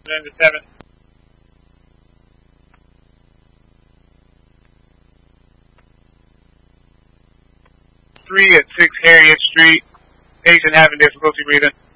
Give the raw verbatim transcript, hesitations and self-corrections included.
November seven. Three at six Harriet Street. Patient having difficulty breathing.